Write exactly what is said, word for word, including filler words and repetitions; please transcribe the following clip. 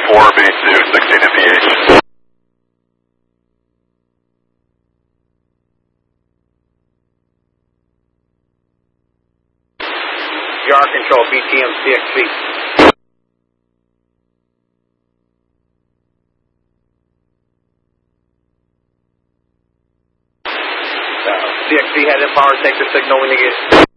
four, B two, sixteen M P H. Yard control, B T M C X C. Uh, C X C head in power, take the signal when you get